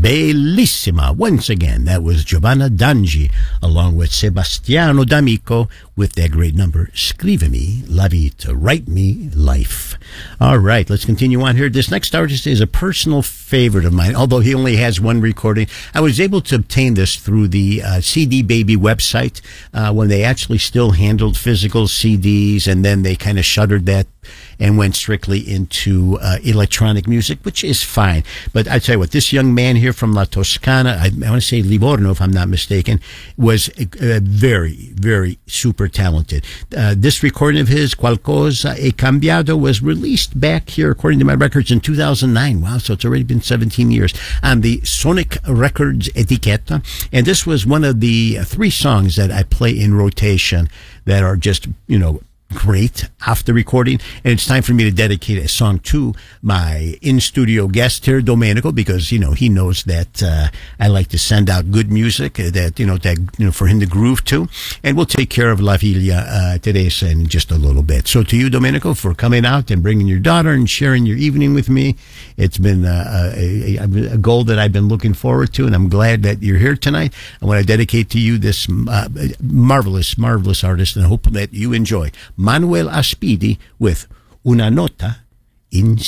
Bellissima. Once again, that was Giovanna Dangi along with Sebastiano D'Amico with that great number, Scrivimi la vita, write me life. All right, let's continue on here. This next artist is a personal favorite of mine, although he only has one recording. I was able to obtain this through the CD Baby website when they actually still handled physical CDs, and then they kind of shuttered that and went strictly into electronic music, which is fine. But I tell you what, this young man here from La Toscana, I want to say Livorno, if I'm not mistaken, was very, very super talented. This recording of his, Qualcosa è Cambiato, was released back here, according to my records, in 2009. Wow, so it's already been 17 years, on the Sonic Records etiquetta. And this was one of the 3 songs that I play in rotation that are just, you know, great off the recording. And it's time for me to dedicate a song to my in-studio guest here, Domenico, because, you know, he knows that I like to send out good music that for him to groove to. And we'll take care of La Figlia Teresa in just a little bit. So to you, Domenico, for coming out and bringing your daughter and sharing your evening with me. It's been a goal that I've been looking forward to, and I'm glad that you're here tonight. I want to dedicate to you this marvelous, marvelous artist, and I hope that you enjoy Manuel Aspidi with Una Nota in